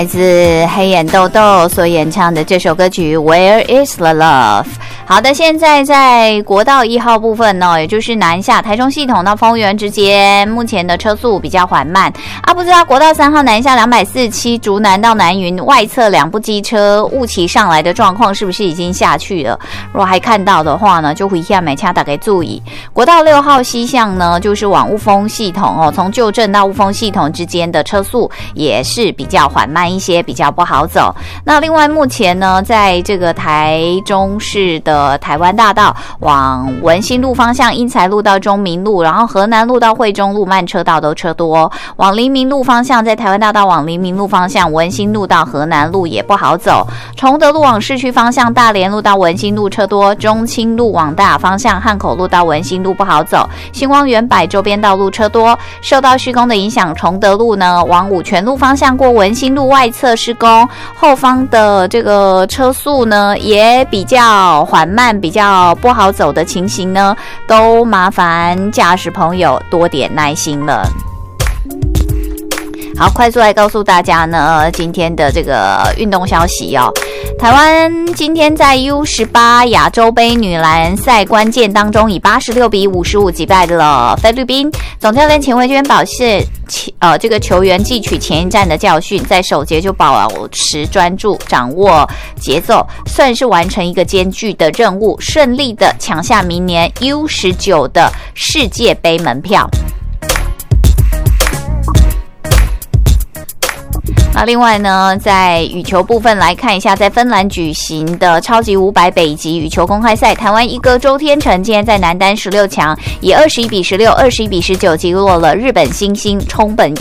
来自黑眼豆豆所演唱的这首歌曲 Where is the Love。 好的，现在在国道1号部分呢，也就是南下台中系统到丰原之间，目前的车速比较缓慢啊。不知道国道3号南下247竹南到南云外侧2部机车雾期上来的状况是不是已经下去了？如果还看到的话呢，就回下买掐大家注意。国道6号西向呢，就是往雾峰系统哦，从旧镇到雾峰系统之间的车速也是比较缓慢一些，比较不好走。那另外目前呢，在这个台中市的台湾大道往文心路方向，英才路到中明路，然后河南路到惠中路慢车道都车多。往黎明路方向，在台湾大道往黎明路方向，文心路到河南路也不好走。崇德路往市区方向，大连路到文心路车多。中清路往大雅方向，汉口路到文心路不好走。星光园柏周边道路车多。受到施工的影响，崇德路呢往五权路方向过文心路外侧施工，后方的这个车速呢也比较缓慢，比较不好走的情形呢，都麻烦驾驶朋友多点耐心了。好，快速来告诉大家呢，今天的这个运动消息哦。台湾今天在 U18 亚洲杯女篮赛关键当中，以86-55击败了菲律宾。总教练钱维娟表示，这个球员汲取前一战的教训，在首节就保持专注，掌握节奏，算是完成一个艰巨的任务，顺利的抢下明年 U19 的世界杯门票。那另外呢，在羽球部分来看一下，在芬兰举行的超级500北极羽球公开赛，台湾一哥周天成今天在男单16强以21-16、21-19击落了日本新星冲本